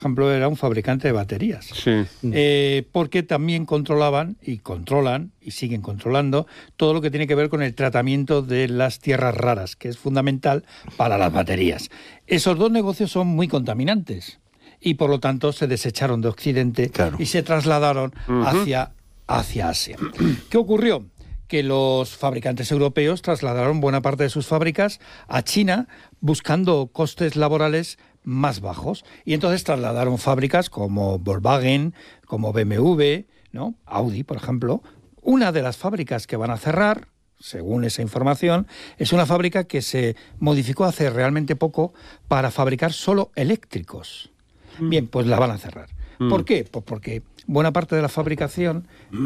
ejemplo, era un fabricante de baterías. Sí. Porque también controlaban y controlan y siguen controlando todo lo que tiene que ver con el tratamiento de las tierras raras, que es fundamental para las baterías. Esos dos negocios son muy contaminantes y por lo tanto se desecharon de Occidente y se trasladaron hacia Asia. ¿Qué ocurrió? Que los fabricantes europeos trasladaron buena parte de sus fábricas a China buscando costes laborales más bajos. Y entonces trasladaron fábricas como Volkswagen, como BMW, ¿no? Audi, por ejemplo. Una de las fábricas que van a cerrar, según esa información, es una fábrica que se modificó hace realmente poco para fabricar solo eléctricos. Bien, pues la van a cerrar. ¿Por qué? Pues porque buena parte de la fabricación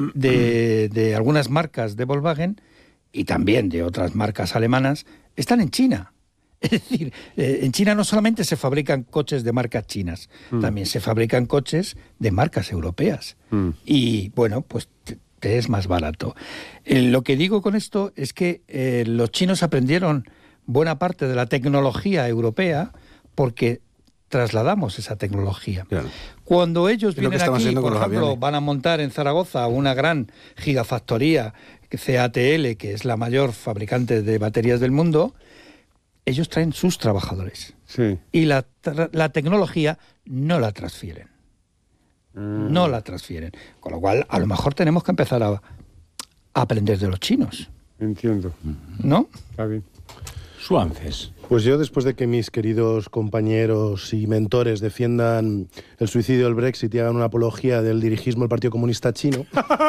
de algunas marcas de Volkswagen y también de otras marcas alemanas están en China. Es decir, en China no solamente se fabrican coches de marcas chinas, también se fabrican coches de marcas europeas. Y bueno, pues te es más barato. Lo que digo con esto es que los chinos aprendieron buena parte de la tecnología europea porque trasladamos esa tecnología. Claro. Cuando ellos vienen aquí, por ejemplo, van a montar en Zaragoza una gran gigafactoría, CATL, que es la mayor fabricante de baterías del mundo, ellos traen sus trabajadores. Sí. Y la tecnología no la transfieren. No la transfieren. Con lo cual, a lo mejor tenemos que empezar a aprender de los chinos. Entiendo. ¿No? Está bien. Suances. Pues yo, después de que mis queridos compañeros y mentores defiendan el suicidio del Brexit y hagan una apología del dirigismo del Partido Comunista Chino,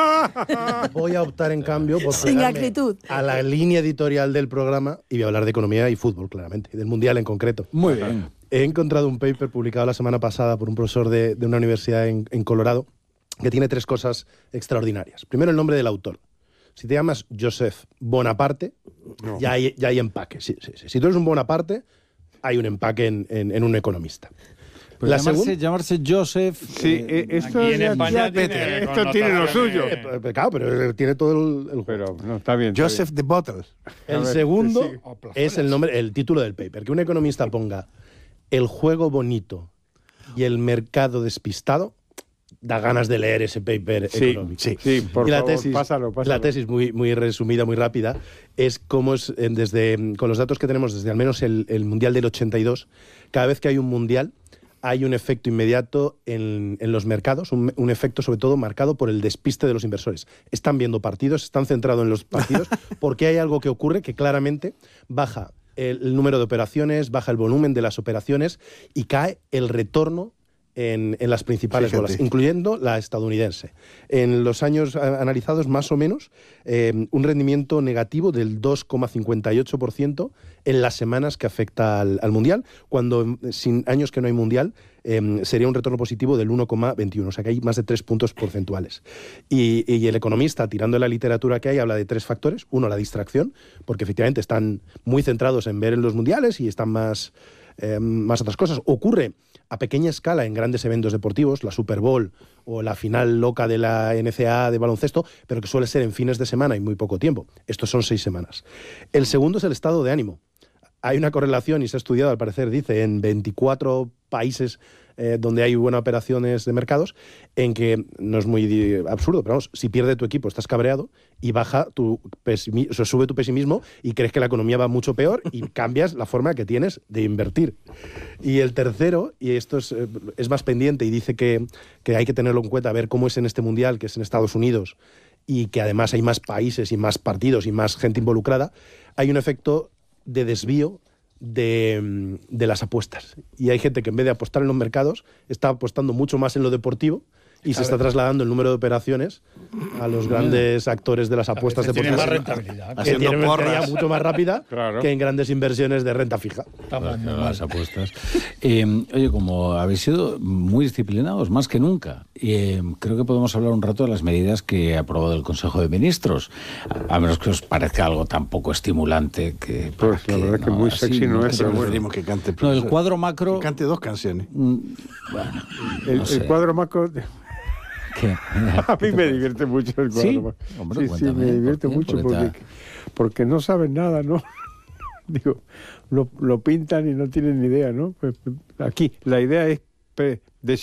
voy a optar, en cambio, por pegarme a la línea editorial del programa y voy a hablar de economía y fútbol, claramente, y del Mundial en concreto. Muy bien. He encontrado un paper publicado la semana pasada por un profesor de una universidad en Colorado que tiene 3 cosas extraordinarias. Primero, el nombre del autor. Si te llamas Joseph Bonaparte, ya hay empaque. Sí. Si tú eres un Bonaparte, hay un empaque en un economista. Pues llamarse Joseph... Sí, esto en España esto tiene lo suyo. Claro, pero tiene todo el juego. Pero no, está bien. Joseph the Bottle. El segundo es el título del paper. Que un economista ponga el juego bonito y el mercado despistado, da ganas de leer ese paper económico. Sí, por favor, pásalo. La tesis, muy resumida, muy rápida, es cómo es, con los datos que tenemos desde al menos el Mundial del 82, cada vez que hay un Mundial, hay un efecto inmediato en los mercados, un efecto sobre todo marcado por el despiste de los inversores. Están viendo partidos, están centrados en los partidos, porque hay algo que ocurre que claramente baja el número de operaciones, baja el volumen de las operaciones y cae el retorno en las principales bolas, incluyendo la estadounidense. En los años analizados, más o menos, un rendimiento negativo del 2,58% en las semanas que afecta al Mundial, cuando sin años que no hay Mundial sería un retorno positivo del 1,21%, o sea que hay más de 3 puntos porcentuales. Y el economista, tirando de la literatura que hay, habla de 3 factores. Uno, la distracción, porque efectivamente están muy centrados en ver en los mundiales y están más otras cosas. Ocurre a pequeña escala en grandes eventos deportivos, la Super Bowl o la final loca de la NCAA de baloncesto, pero que suele ser en fines de semana y muy poco tiempo. Estos son 6 semanas. El segundo es el estado de ánimo. Hay una correlación, y se ha estudiado, al parecer, dice, en 24 países donde hay buenas operaciones de mercados, en que, no es muy absurdo, pero vamos, si pierde tu equipo estás cabreado y sube tu pesimismo y crees que la economía va mucho peor y cambias la forma que tienes de invertir. Y el tercero, y esto es más pendiente y dice que hay que tenerlo en cuenta, a ver cómo es en este Mundial, que es en Estados Unidos, y que además hay más países y más partidos y más gente involucrada, hay un efecto de desvío de las apuestas. Y hay gente que en vez de apostar en los mercados está apostando mucho más en lo deportipo y se está trasladando el número de operaciones a los grandes actores de las apuestas deportivas. Tiene más rentabilidad. Que tiene una rentabilidad mucho más rápida que en grandes inversiones de renta fija. Las apuestas. Oye, como habéis sido muy disciplinados, más que nunca, creo que podemos hablar un rato de las medidas que ha aprobado el Consejo de Ministros, a menos que os parezca algo tan poco estimulante que... Pues la verdad es que muy sexy no es, pero bueno. Que cante, no, el cuadro macro... Que cante 2 canciones. Bueno, el cuadro macro... ¿Qué? A mí me divierte mucho el cuadro. ¿Sí? macro. Hombre, Sí, me divierte mucho porque no saben nada, ¿no? Digo, lo pintan y no tienen ni idea, ¿no? Pues aquí la idea es